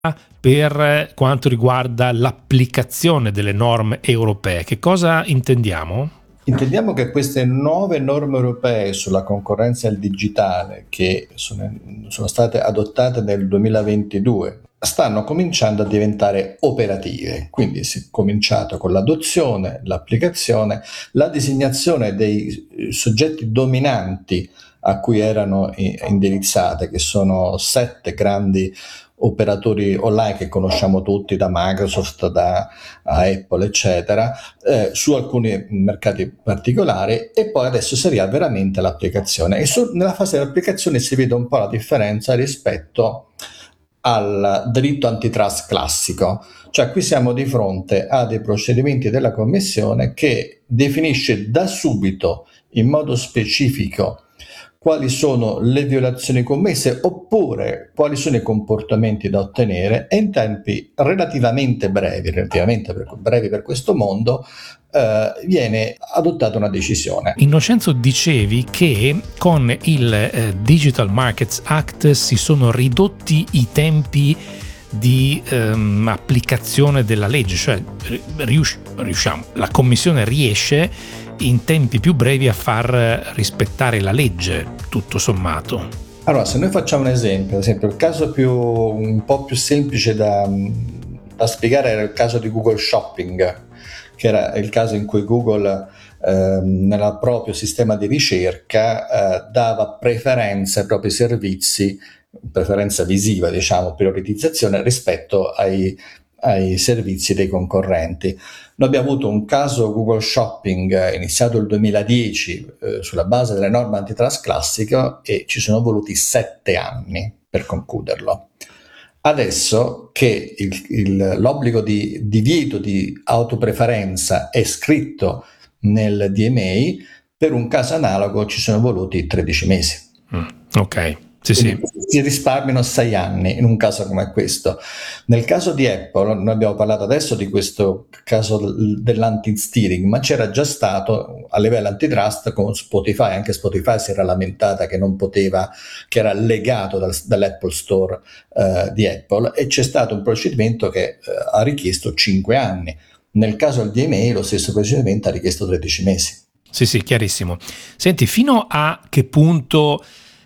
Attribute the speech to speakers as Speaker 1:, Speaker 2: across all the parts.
Speaker 1: per quanto riguarda l'applicazione delle norme europee. Che cosa intendiamo?
Speaker 2: Intendiamo che queste nuove norme europee sulla concorrenza e il digitale, che sono state adottate nel 2022, stanno cominciando a diventare operative. Quindi si è cominciato con l'adozione, l'applicazione, la designazione dei soggetti dominanti a cui erano indirizzate, che sono 7 grandi operatori online che conosciamo tutti, da Microsoft, da Apple, eccetera, su alcuni mercati particolari, e poi adesso si arriva veramente all'applicazione. E nella fase dell'applicazione si vede un po' la differenza rispetto al diritto antitrust classico. Cioè qui siamo di fronte a dei procedimenti della Commissione che definisce da subito in modo specifico quali sono le violazioni commesse oppure quali sono i comportamenti da ottenere, e in tempi relativamente brevi per questo mondo, viene adottata una decisione.
Speaker 1: Innocenzo, dicevi che con il Digital Markets Act si sono ridotti i tempi di applicazione della legge, cioè la Commissione riesce in tempi più brevi a far rispettare la legge, tutto sommato.
Speaker 2: Allora, se noi facciamo un esempio, ad esempio il caso un po' più semplice da spiegare era il caso di Google Shopping, che era il caso in cui Google nel proprio sistema di ricerca dava preferenza ai propri servizi, preferenza visiva, diciamo, prioritizzazione rispetto ai servizi dei concorrenti. Noi abbiamo avuto un caso Google Shopping iniziato il 2010 sulla base delle norme antitrust classiche, e ci sono voluti 7 anni per concluderlo. Adesso che l'obbligo di divieto di autopreferenza è scritto nel DMA, per un caso analogo ci sono voluti 13 mesi.
Speaker 1: Ok. Sì.
Speaker 2: Si risparmiano 6 anni in un caso come questo. Nel caso di Apple, noi abbiamo parlato adesso di questo caso dell'anti-steering, ma c'era già stato a livello antitrust con Spotify. Anche Spotify si era lamentata che non poteva, che era legato dall'Apple Store di Apple, e c'è stato un procedimento che ha richiesto 5 anni. Nel caso del DMA lo stesso procedimento ha richiesto 13 mesi.
Speaker 1: Sì, chiarissimo. Senti, fino a che punto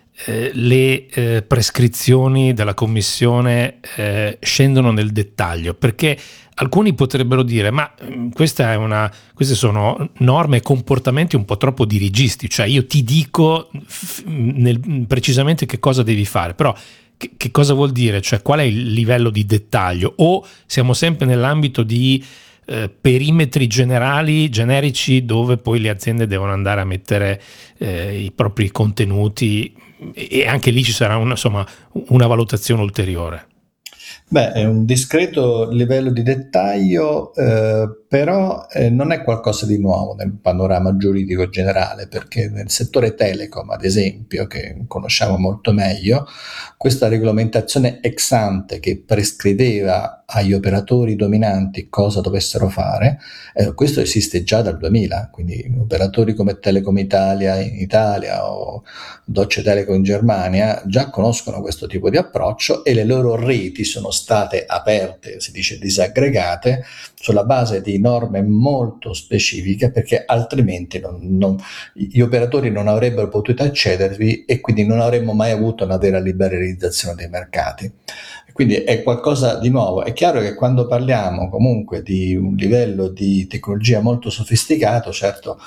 Speaker 1: le prescrizioni della Commissione scendono nel dettaglio? Perché alcuni potrebbero dire ma queste sono norme e comportamenti un po' troppo dirigisti, cioè io ti dico precisamente che cosa devi fare, però che cosa vuol dire? Cioè qual è il livello di dettaglio? O siamo sempre nell'ambito di perimetri generici dove poi le aziende devono andare a mettere i propri contenuti, e anche lì ci sarà una valutazione ulteriore?
Speaker 2: Beh, è un discreto livello di dettaglio, però non è qualcosa di nuovo nel panorama giuridico generale, perché nel settore telecom, ad esempio, che conosciamo molto meglio, questa regolamentazione ex ante che prescriveva agli operatori dominanti cosa dovessero fare, questo esiste già dal 2000, quindi operatori come Telecom Italia in Italia o Deutsche Telekom in Germania già conoscono questo tipo di approccio, e le loro reti sono state aperte, si dice disaggregate, sulla base di norme molto specifiche, perché altrimenti gli operatori non avrebbero potuto accedervi, e quindi non avremmo mai avuto una vera liberalizzazione dei mercati. Quindi è qualcosa di nuovo. È chiaro che quando parliamo comunque di un livello di tecnologia molto sofisticato, certo,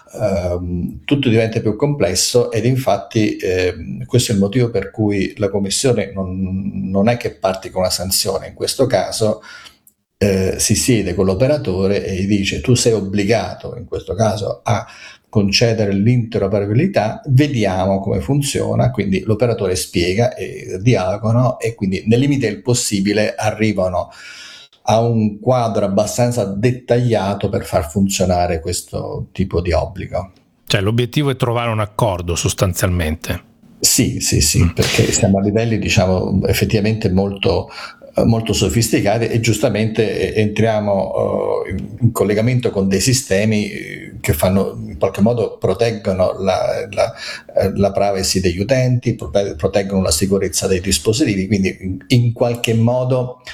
Speaker 2: tutto diventa più complesso, ed infatti questo è il motivo per cui la Commissione non è che parte con una sanzione. In questo caso si siede con l'operatore e gli dice: tu sei obbligato in questo caso a concedere l'interoperabilità, vediamo come funziona. Quindi l'operatore spiega e dialogano, e quindi nel limite del possibile arrivano a un quadro abbastanza dettagliato per far funzionare questo tipo di obbligo.
Speaker 1: Cioè l'obiettivo è trovare un accordo sostanzialmente.
Speaker 2: Sì, perché siamo a livelli, diciamo, effettivamente molto molto sofisticati, e giustamente entriamo in collegamento con dei sistemi che fanno, in qualche modo proteggono la privacy degli utenti, proteggono la sicurezza dei dispositivi, quindi in qualche modo